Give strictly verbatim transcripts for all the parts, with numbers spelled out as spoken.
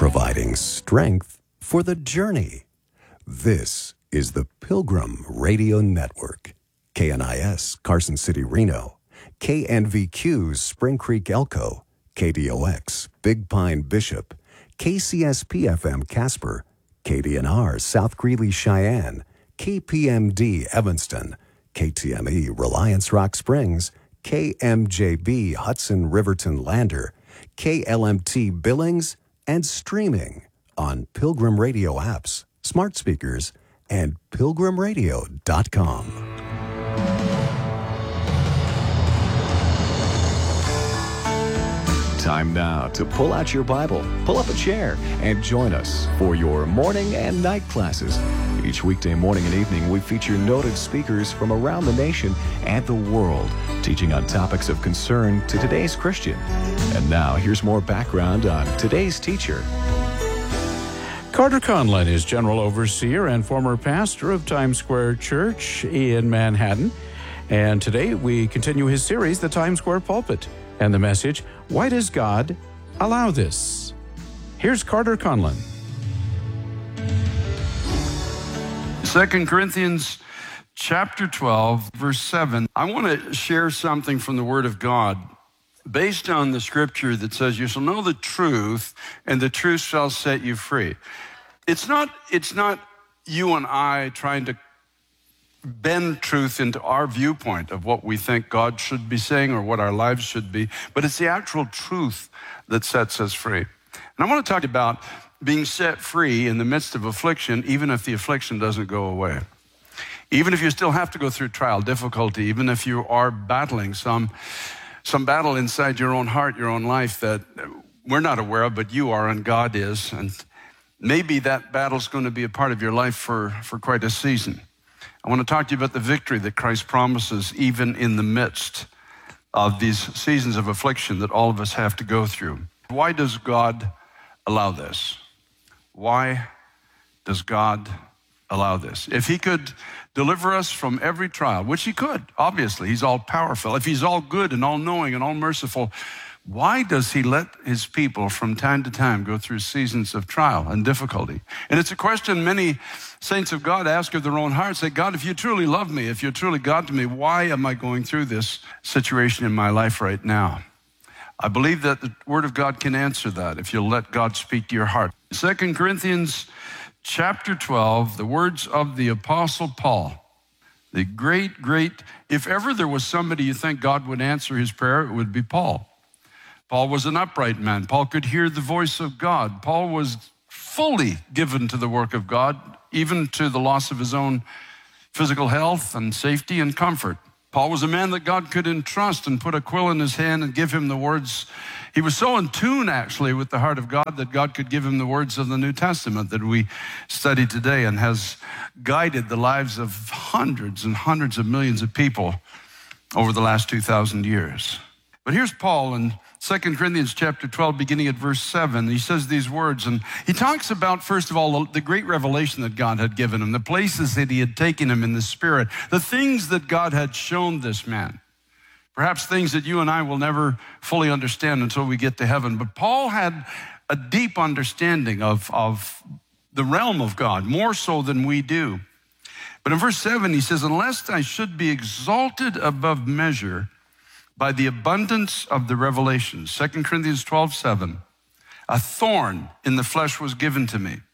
providing strength for the journey. This is the Pilgrim Radio Network. K N I S, Carson City, Reno. K N V Q, Spring Creek, Elko. K D O X, Big Pine, Bishop. K C S P F M, Casper. K D N R, South Greeley, Cheyenne. K P M D, Evanston. K T M E, Reliance Rock Springs. K M J B, Hudson, Riverton, Lander. K L M T, Billings, and streaming on Pilgrim Radio apps, smart speakers, and pilgrim radio dot com. Time now to pull out your Bible, pull up a chair, and join us for your morning and night classes. Each weekday morning and evening, we feature noted speakers from around the nation and the world, teaching on topics of concern to today's Christian. And now, here's more background on today's teacher. Carter Conlon is General Overseer and former pastor of Times Square Church in Manhattan. And today we continue his series, The Times Square Pulpit, and the message, Why Does God Allow This? Here's Carter Conlon. Second Corinthians chapter twelve, verse seven. I want to share something from the Word of God based on the scripture that says, you shall know the truth, and the truth shall set you free. It's not, it's not you and I trying to bend truth into our viewpoint of what we think God should be saying or what our lives should be, but it's the actual truth that sets us free. And I want to talk about being set free in the midst of affliction, even if the affliction doesn't go away. Even if you still have to go through trial, difficulty, even if you are battling some, some battle inside your own heart, your own life that we're not aware of, but you are and God is. And maybe that battle's going to be a part of your life for, for quite a season. I want to talk to you about the victory that Christ promises even in the midst of these seasons of affliction that all of us have to go through. Why does God allow this? Why does God allow this? If he could deliver us from every trial, which he could, obviously, he's all powerful. If he's all good and all knowing and all merciful, why does he let his people from time to time go through seasons of trial and difficulty? And it's a question many saints of God ask of their own hearts. Say, God, if you truly love me, if you're truly God to me, why am I going through this situation in my life right now? I believe that the Word of God can answer that if you'll let God speak to your heart. Second Corinthians chapter twelve, the words of the Apostle Paul, the great, great, if ever there was somebody you think God would answer his prayer, it would be Paul. Paul was an upright man. Paul could hear the voice of God. Paul was fully given to the work of God, even to the loss of his own physical health and safety and comfort. Paul was a man that God could entrust and put a quill in his hand and give him the words. He was so in tune, actually, with the heart of God that God could give him the words of the New Testament that we study today and has guided the lives of hundreds and hundreds of millions of people over the last two thousand years. But here's Paul in Second Corinthians chapter twelve, beginning at verse seven. He says these words, and he talks about, first of all, the great revelation that God had given him, the places that he had taken him in the Spirit, the things that God had shown this man. Perhaps things that you and I will never fully understand until we get to heaven. But Paul had a deep understanding of, of the realm of God, more so than we do. But in verse seven, he says, unless I should be exalted above measure by the abundance of the revelations. Second Corinthians twelve, seven. A thorn in the flesh was given to me,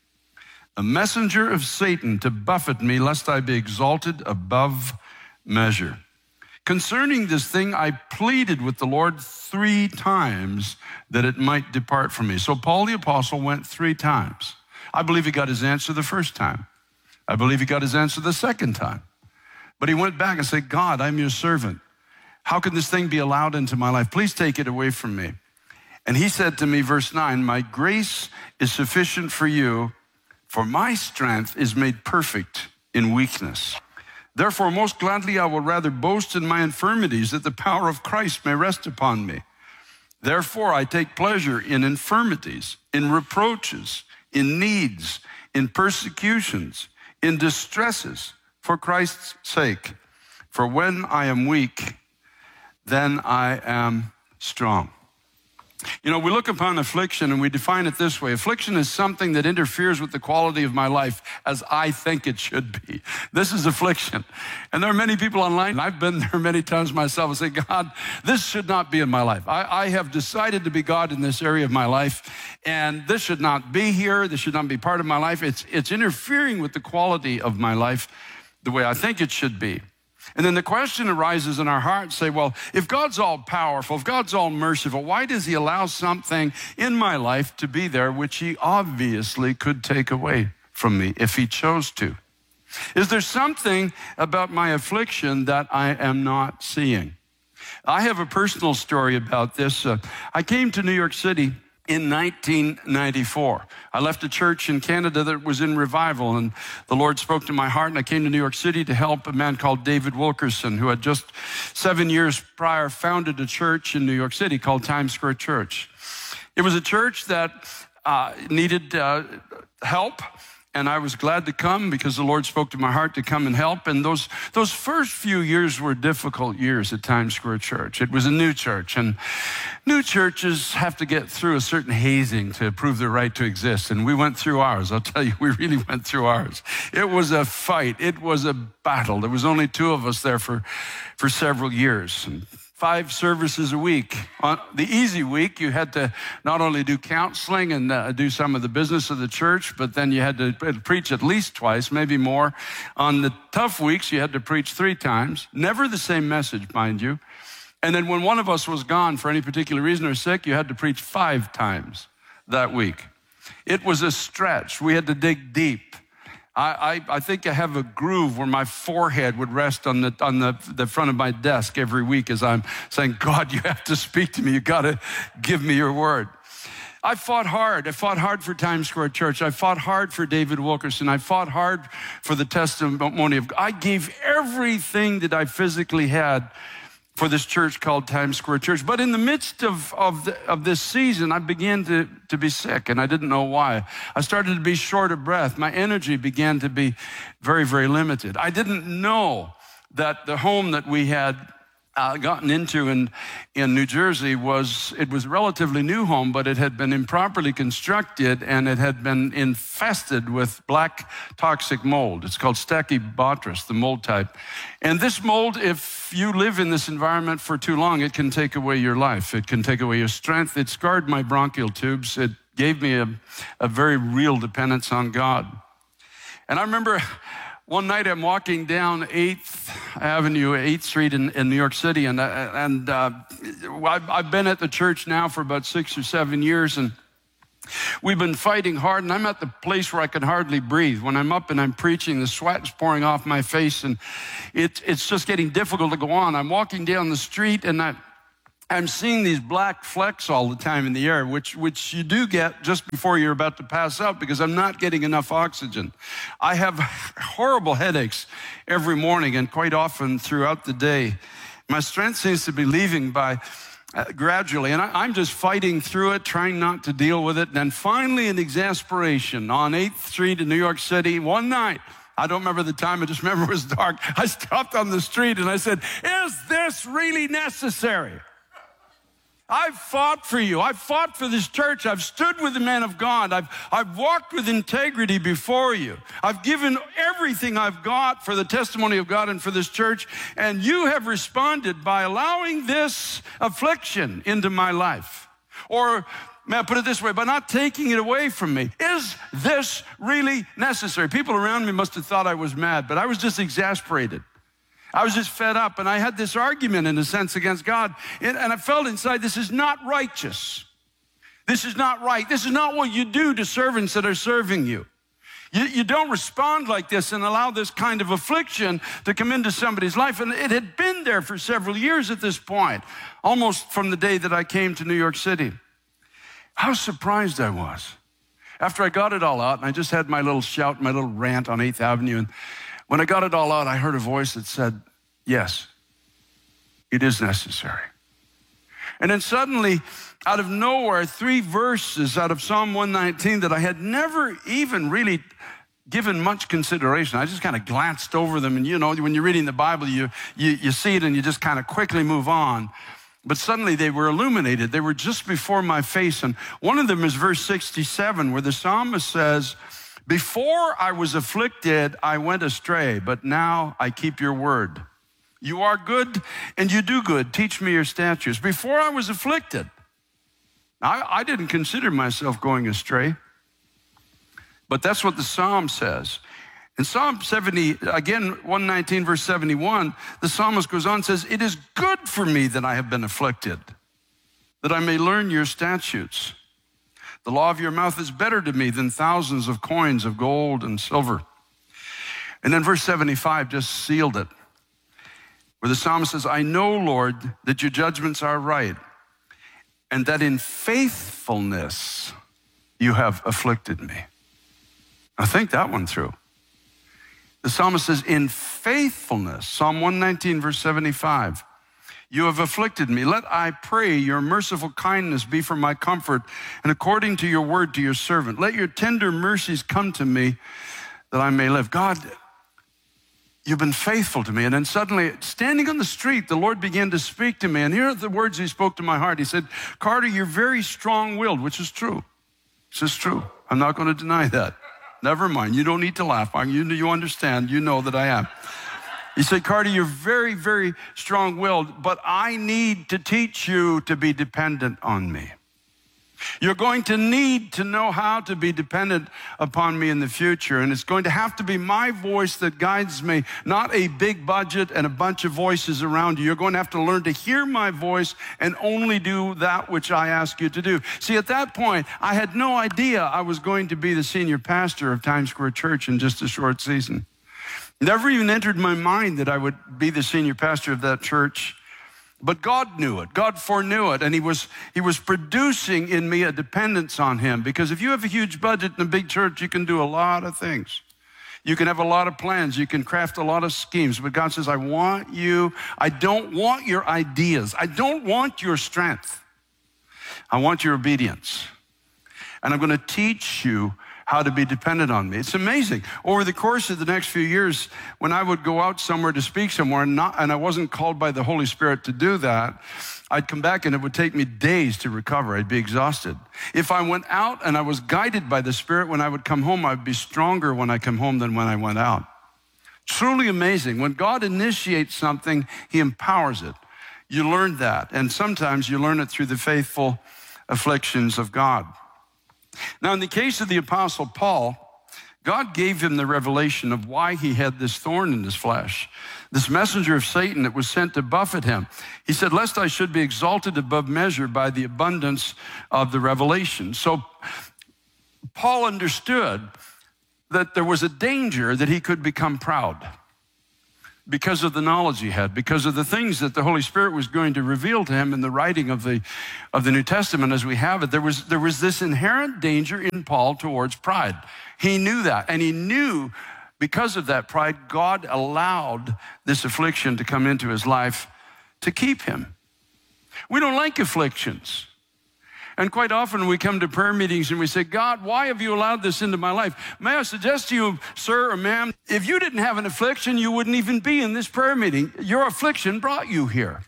a messenger of Satan to buffet me, lest I be exalted above measure. Concerning this thing, I pleaded with the Lord three times that it might depart from me. So Paul the apostle went three times. I believe he got his answer the first time. I believe he got his answer the second time. But he went back and said, God, I'm your servant. How can this thing be allowed into my life? Please take it away from me. And he said to me, verse nine, my grace is sufficient for you, for my strength is made perfect in weakness. Therefore, most gladly I will rather boast in my infirmities, that the power of Christ may rest upon me. Therefore, I take pleasure in infirmities, in reproaches, in needs, in persecutions, in distresses, for Christ's sake. For when I am weak, then I am strong. You know, we look upon affliction and we define it this way. Affliction is something that interferes with the quality of my life as I think it should be. This is affliction. And there are many people online, and I've been there many times myself, and say, God, this should not be in my life. I, I have decided to be God in this area of my life, and this should not be here. This should not be part of my life. It's, it's interfering with the quality of my life the way I think it should be. And then the question arises in our hearts, say, well, if God's all powerful, if God's all merciful, why does he allow something in my life to be there which he obviously could take away from me if he chose to? Is there something about my affliction that I am not seeing? I have a personal story about this. Uh, I came to New York City in nineteen ninety-four. I left a church in Canada that was in revival, and the Lord spoke to my heart, and I came to New York City to help a man called David Wilkerson, who had just seven years prior founded a church in New York City called Times Square Church. It was a church that uh, needed uh, help, and I was glad to come because the Lord spoke to my heart to come and help. And those, those first few years were difficult years at Times Square Church. It was a new church, and new churches have to get through a certain hazing to prove their right to exist. And we went through ours. I'll tell you, we really went through ours. It was a fight. It was a battle. There was only two of us there for, for several years. And five services a week. On the easy week, you had to not only do counseling and uh, do some of the business of the church, but then you had to preach at least twice, maybe more. On the tough weeks, you had to preach three times. Never the same message, mind you. And then when one of us was gone for any particular reason or sick, you had to preach five times that week. It was a stretch. We had to dig deep. I, I, I think I have a groove where my forehead would rest on the on the, the front of my desk every week as I'm saying, God, you have to speak to me. You got to give me your word. I fought hard. I fought hard for Times Square Church. I fought hard for David Wilkerson. I fought hard for the testimony of God. I gave everything that I physically had for this church called Times Square Church. But in the midst of, of, the, of this season, I began to, to be sick, and I didn't know why. I started to be short of breath. My energy began to be very, very limited. I didn't know that the home that we had uh, gotten into in, in New Jersey was, it was a relatively new home, but it had been improperly constructed, and it had been infested with black toxic mold. It's called Stachybotrys, the mold type. And this mold, if you live in this environment for too long, it can take away your life. It can take away your strength. It scarred my bronchial tubes. It gave me a, a very real dependence on God. And I remember one night I'm walking down eighth Avenue, eighth Street in, in New York City, and, uh, and uh, I've, I've been at the church now for about six or seven years, and we've been fighting hard, and I'm at the place where I can hardly breathe. When I'm up and I'm preaching, the sweat is pouring off my face, and it, it's just getting difficult to go on. I'm walking down the street, and I, I'm seeing these black flecks all the time in the air, which, which you do get just before you're about to pass out because I'm not getting enough oxygen. I have horrible headaches every morning and quite often throughout the day. My strength seems to be leaving by uh, gradually, and I, I'm just fighting through it, trying not to deal with it. And then finally, in exasperation, on eighth Street in New York City, one night, I don't remember the time, I just remember it was dark. I stopped on the street and I said, is this really necessary? I've fought for you. I've fought for this church. I've stood with the man of God. I've, I've walked with integrity before you. I've given everything I've got for the testimony of God and for this church. And you have responded by allowing this affliction into my life. Or may I put it this way, by not taking it away from me. Is this really necessary? People around me must have thought I was mad, but I was just exasperated. I was just fed up, and I had this argument, in a sense, against God, and, and I felt inside, this is not righteous. This is not right. This is not what you do to servants that are serving you. You, you don't respond like this and allow this kind of affliction to come into somebody's life, and it had been there for several years at this point, almost from the day that I came to New York City. How surprised I was. After I got it all out, and I just had my little shout, my little rant on eighth Avenue, and when I got it all out, I heard a voice that said, yes, it is necessary. And then suddenly, out of nowhere, three verses out of Psalm one nineteen that I had never even really given much consideration. I just kind of glanced over them. And you know, when you're reading the Bible, you, you, you see it and you just kind of quickly move on. but suddenly they were illuminated. They were just before my face. And one of them is verse sixty-seven, where the psalmist says, before I was afflicted, I went astray, but now I keep your word. You are good and you do good. Teach me your statutes. Before I was afflicted, I, I didn't consider myself going astray, but that's what the Psalm says. In Psalm seventy, again, one nineteen, verse seventy-one, the psalmist goes on and says, it is good for me that I have been afflicted, that I may learn your statutes. The law of your mouth is better to me than thousands of coins of gold and silver. And then verse seventy-five just sealed it, where the psalmist says, I know, Lord, that your judgments are right, and that in faithfulness you have afflicted me. Now think that one through. The psalmist says, in faithfulness, Psalm one nineteen, verse seventy-five, you have afflicted me. Let, I pray, your merciful kindness be for my comfort, and according to your word to your servant. Let your tender mercies come to me that I may live. God, you've been faithful to me. And then suddenly, standing on the street, the Lord began to speak to me. And here are the words he spoke to my heart. He said, Carter, you're very strong-willed, which is true. This is true. I'm not going to deny that. Never mind. You don't need to laugh. You, you understand. You know that I am. He said, Carter, you're very, very strong-willed, but I need to teach you to be dependent on me. You're going to need to know how to be dependent upon me in the future, and it's going to have to be my voice that guides me, not a big budget and a bunch of voices around you. You're going to have to learn to hear my voice and only do that which I ask you to do. See, at that point, I had no idea I was going to be the senior pastor of Times Square Church in just a short season. Never even entered my mind that I would be the senior pastor of that church. But God knew it. God foreknew it. And he was, he was producing in me a dependence on him. Because if you have a huge budget in a big church, you can do a lot of things. You can have a lot of plans. You can craft a lot of schemes. But God says, I want you. I don't want your ideas. I don't want your strength. I want your obedience. And I'm going to teach you how to be dependent on me. It's amazing. Over the course of the next few years, when I would go out somewhere to speak somewhere, and, not, and I wasn't called by the Holy Spirit to do that, I'd come back and it would take me days to recover. I'd be exhausted. If I went out and I was guided by the Spirit, when I would come home, I'd be stronger when I come home than when I went out. Truly amazing. When God initiates something, he empowers it. You learn that. And sometimes you learn it through the faithful afflictions of God. Now, in the case of the Apostle Paul, God gave him the revelation of why he had this thorn in his flesh, this messenger of Satan that was sent to buffet him. He said, lest I should be exalted above measure by the abundance of the revelation. So Paul understood that there was a danger that he could become proud because of the knowledge he had, because of the things that the Holy Spirit was going to reveal to him in the writing of the, of the New Testament as we have it. There was, there was this inherent danger in Paul towards pride. He knew that, and he knew because of that pride, God allowed this affliction to come into his life to keep him. We don't like afflictions. And quite often we come to prayer meetings and we say, God, why have you allowed this into my life? May I suggest to you, sir or ma'am, if you didn't have an affliction, you wouldn't even be in this prayer meeting. Your affliction brought you here.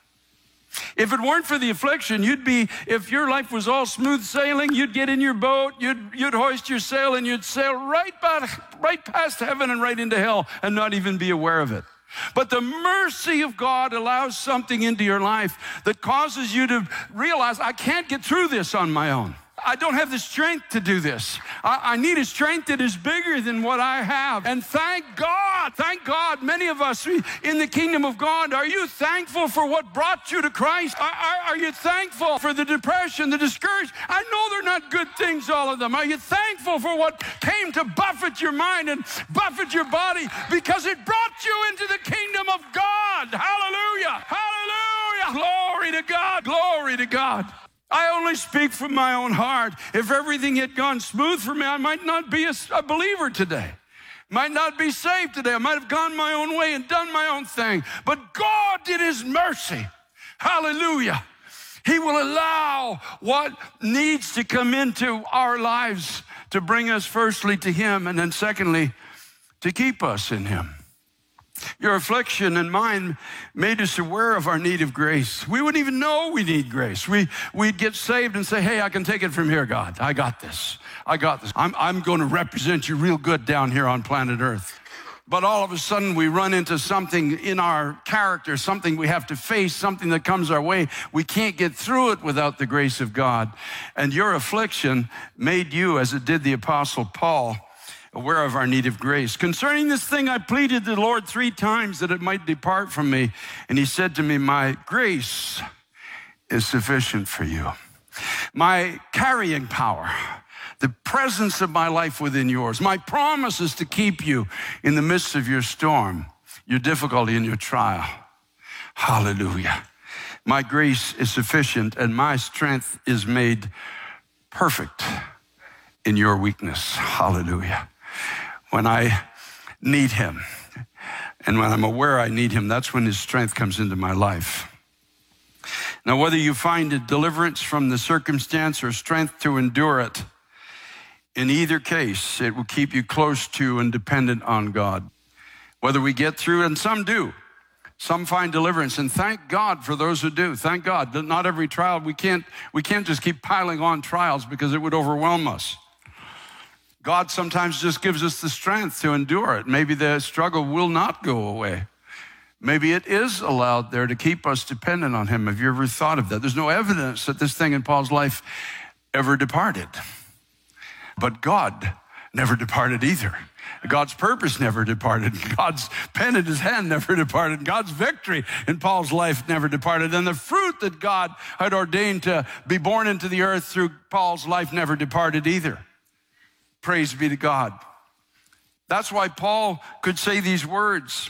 If it weren't for the affliction, you'd be, if your life was all smooth sailing, you'd get in your boat, you'd, you'd hoist your sail, and you'd sail right, by, right past heaven and right into hell and not even be aware of it. But the mercy of God allows something into your life that causes you to realize, I can't get through this on my own. I don't have the strength to do this. I, I need a strength that is bigger than what I have. And thank God, thank God, many of us in the kingdom of God, are you thankful for what brought you to Christ? Are, are, are you thankful for the depression, the discouragement? I know they're not good things, all of them. Are you thankful for what came to buffet your mind and buffet your body because it brought you into the kingdom of God? Hallelujah, hallelujah, glory to God, glory to God. I only speak from my own heart. If everything had gone smooth for me, I might not be a, a believer today. Might not be saved today. I might have gone my own way and done my own thing. But God did his mercy. Hallelujah. He will allow what needs to come into our lives to bring us firstly to him, and then secondly, to keep us in him. Your affliction and mine made us aware of our need of grace. We wouldn't even know we need grace. We, we'd get saved and say, hey, I can take it from here, God. I got this. I got this. I'm, I'm going to represent you real good down here on planet Earth. But all of a sudden we run into something in our character, something we have to face, something that comes our way. We can't get through it without the grace of God. And your affliction made you, as it did the Apostle Paul, aware of our need of grace. Concerning this thing, I pleaded the Lord three times that it might depart from me. And he said to me, my grace is sufficient for you. My carrying power, the presence of my life within yours, my promise is to keep you in the midst of your storm, your difficulty, and your trial. Hallelujah. My grace is sufficient and my strength is made perfect in your weakness. Hallelujah. When I need him, and when I'm aware I need him, that's when his strength comes into my life. Now, whether you find a deliverance from the circumstance or strength to endure it, in either case, it will keep you close to and dependent on God. Whether we get through, and some do, some find deliverance, and thank God for those who do. Thank God that not every trial, we can't, we can't just keep piling on trials because it would overwhelm us. God sometimes just gives us the strength to endure it. Maybe the struggle will not go away. Maybe it is allowed there to keep us dependent on him. Have you ever thought of that? There's no evidence that this thing in Paul's life ever departed. But God never departed either. God's purpose never departed. God's pen in his hand never departed. God's victory in Paul's life never departed. And the fruit that God had ordained to be born into the earth through Paul's life never departed either. Praise be to God. That's why Paul could say these words.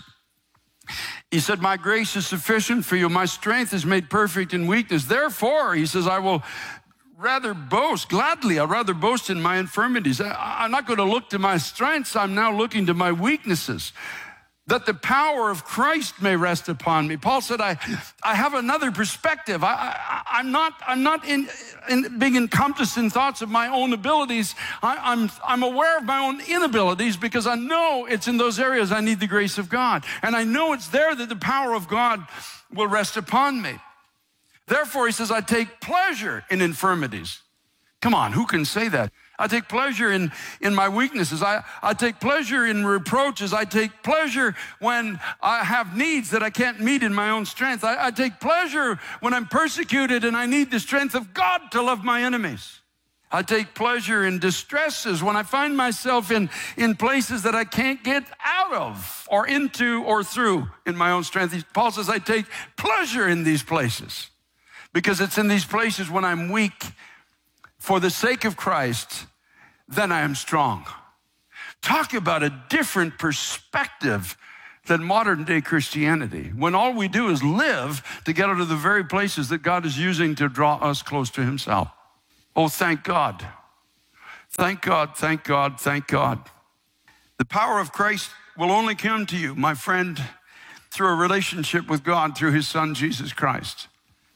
He said, my grace is sufficient for you. My strength is made perfect in weakness. Therefore, he says, I will rather boast, gladly, I'd rather boast in my infirmities. I, I'm not going to look to my strengths. I'm now looking to my weaknesses, that the power of Christ may rest upon me. Paul said, I, I have another perspective. I, I, I'm not, I'm not in, in being encompassed in thoughts of my own abilities. I, I'm, I'm aware of my own inabilities because I know it's in those areas I need the grace of God. And I know it's there that the power of God will rest upon me. Therefore, he says, I take pleasure in infirmities. Come on, who can say that? I take pleasure in, in my weaknesses. I, I take pleasure in reproaches. I take pleasure when I have needs that I can't meet in my own strength. I, I take pleasure when I'm persecuted and I need the strength of God to love my enemies. I take pleasure in distresses when I find myself in, in places that I can't get out of or into or through in my own strength. Paul says, I take pleasure in these places because it's in these places when I'm weak for the sake of Christ, then I am strong. Talk about a different perspective than modern day Christianity, when all we do is live to get out of the very places that God is using to draw us close to himself. Oh, thank God. Thank God, thank God, thank God. The power of Christ will only come to you, my friend, through a relationship with God through his son, Jesus Christ.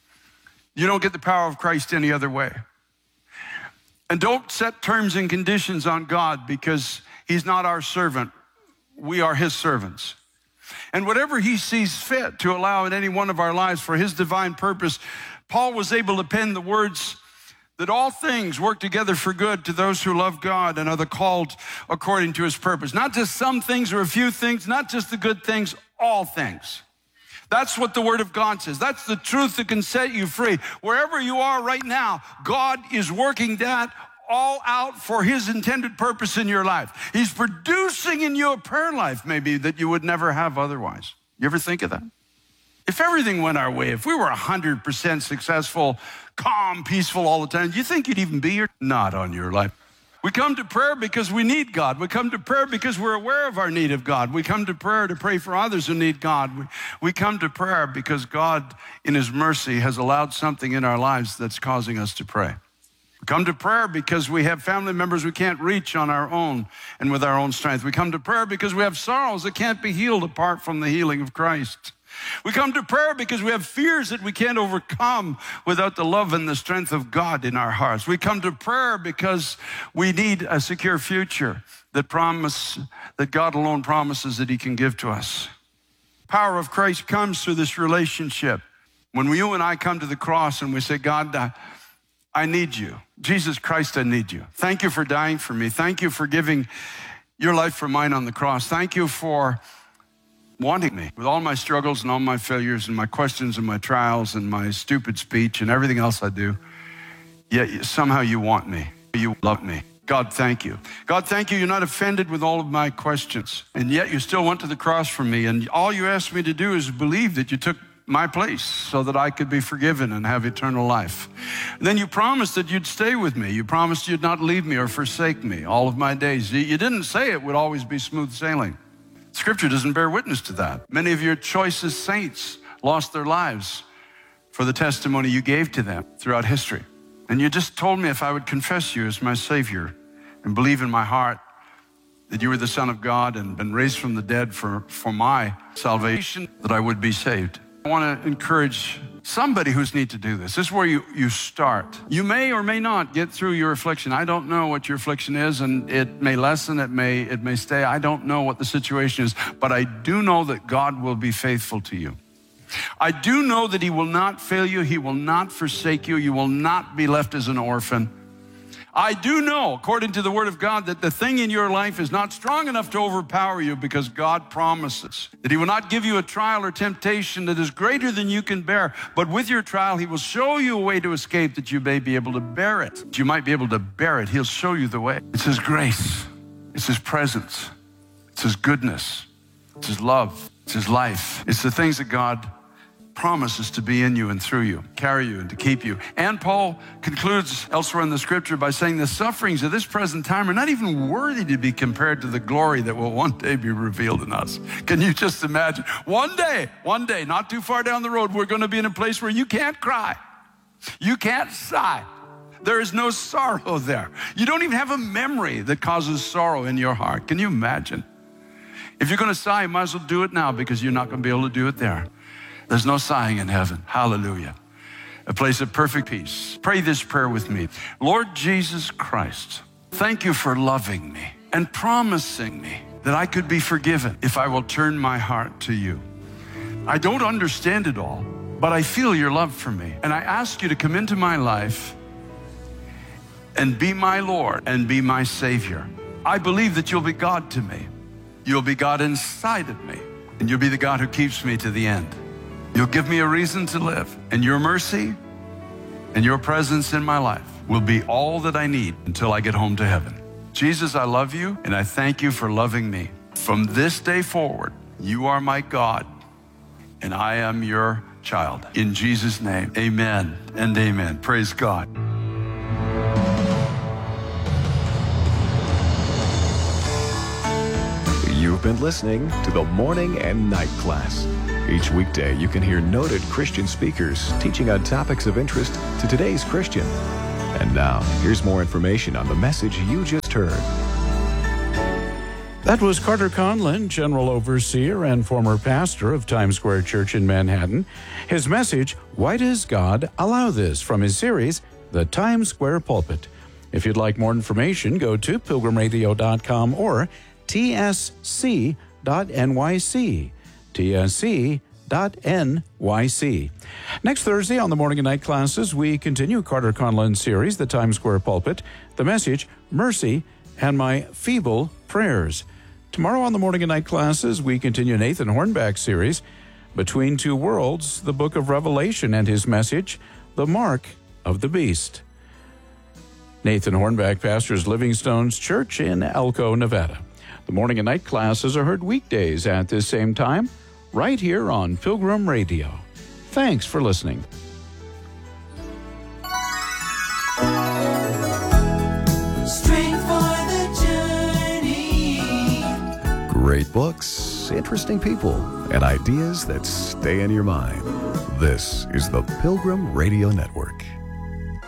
You don't get the power of Christ any other way. And don't set terms and conditions on God because he's not our servant. We are his servants. And whatever he sees fit to allow in any one of our lives for his divine purpose, Paul was able to pen the words that all things work together for good to those who love God and are the called according to his purpose. Not just some things or a few things, not just the good things, all things. That's what the word of God says. That's the truth that can set you free. Wherever you are right now, God is working that all out for his intended purpose in your life. He's producing in you a prayer life maybe that you would never have otherwise. You ever think of that? If everything went our way, if we were one hundred percent successful, calm, peaceful all the time, do you think you'd even be here? Not on your life. We come to prayer because we need God. We come to prayer because we're aware of our need of God. We come to prayer to pray for others who need God. We, we come to prayer because God, in his mercy, has allowed something in our lives that's causing us to pray. We come to prayer because we have family members we can't reach on our own and with our own strength. We come to prayer because we have sorrows that can't be healed apart from the healing of Christ. We come to prayer because we have fears that we can't overcome without the love and the strength of God in our hearts. We come to prayer because we need a secure future that promise that God alone promises that he can give to us. Power of Christ comes through this relationship. When you and I come to the cross and we say, God, uh, I need you. Jesus Christ, I need you. Thank you for dying for me. Thank you for giving your life for mine on the cross. Thank you for wanting me with all my struggles and all my failures and my questions and my trials and my stupid speech and everything else I do. Yet somehow you want me. You love me. God, thank you. God, thank you. You're not offended with all of my questions. And yet you still went to the cross for me. And all you asked me to do is believe that you took my place so that I could be forgiven and have eternal life. And then you promised that you'd stay with me. You promised you'd not leave me or forsake me all of my days. You didn't say it would always be smooth sailing. Scripture doesn't bear witness to that. Many of your choicest saints lost their lives for the testimony you gave to them throughout history. And you just told me if I would confess you as my Savior and believe in my heart that you were the Son of God and been raised from the dead for, for my salvation, that I would be saved. I want to encourage somebody who's need to do this. This is where you, you start. You may or may not get through your affliction. I don't know what your affliction is, and it may lessen, it may, it may stay. I don't know what the situation is, but I do know that God will be faithful to you. I do know that he will not fail you. He will not forsake you. You will not be left as an orphan. I do know, according to the word of God, that the thing in your life is not strong enough to overpower you, because God promises that he will not give you a trial or temptation that is greater than you can bear. But with your trial, he will show you a way to escape that you may be able to bear it. That you might be able to bear it. He'll show you the way. It's his grace. It's his presence. It's his goodness. It's his love. It's his life. It's the things that God promises to be in you and through you, carry you and to keep you. And Paul concludes elsewhere in the scripture by saying the sufferings of this present time are not even worthy to be compared to the glory that will one day be revealed in us. Can you just imagine? One day, one day, not too far down the road, we're going to be in a place where you can't cry. You can't sigh. There is no sorrow there. You don't even have a memory that causes sorrow in your heart. Can you imagine? If you're going to sigh, you might as well do it now, because you're not going to be able to do it there. There's no sighing in heaven. Hallelujah. A place of perfect peace. Pray this prayer with me. Lord Jesus Christ, thank you for loving me and promising me that I could be forgiven if I will turn my heart to you. I don't understand it all, but I feel your love for me. And I ask you to come into my life and be my Lord and be my Savior. I believe that you'll be God to me. You'll be God inside of me, and you'll be the God who keeps me to the end. You'll give me a reason to live, and your mercy and your presence in my life will be all that I need until I get home to heaven. Jesus, I love you, and I thank you for loving me. From this day forward, you are my God, and I am your child. In Jesus' name, amen and amen. Praise God. You've been listening to the Morning and Night Class. Each weekday, you can hear noted Christian speakers teaching on topics of interest to today's Christian. And now, here's more information on the message you just heard. That was Carter Conlon, General Overseer and former pastor of Times Square Church in Manhattan. His message, Why Does God Allow This?, from his series, The Times Square Pulpit. If you'd like more information, go to pilgrim radio dot com or T S C dot N Y C. T S C dot N Y C. Next Thursday on the Morning and Night Classes, we continue Carter Conlon's series, The Times Square Pulpit, the message, Mercy and My Feeble Prayers. Tomorrow on the Morning and Night Classes, we continue Nathan Hornback's series, Between Two Worlds, the Book of Revelation, and his message, The Mark of the Beast. Nathan Hornback pastors Livingstone's Church in Elko, Nevada. The Morning and Night Classes are heard weekdays at this same time, right here on Pilgrim Radio. Thanks for listening. Strength for the journey. Great books, interesting people, and ideas that stay in your mind. This is the Pilgrim Radio Network.